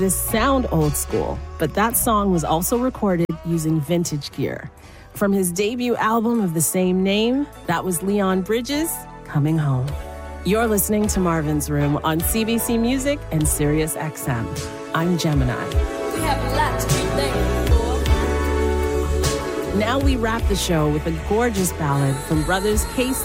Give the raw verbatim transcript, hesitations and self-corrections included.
This sound old school, but that song was also recorded using vintage gear. From his debut album of the same name, that was Leon Bridges, Coming Home. You're listening to Marvin's Room on C B C Music and Sirius X M. I'm Gemini. We have a lot to be thankful for. Now we wrap the show with a gorgeous ballad from brothers Casey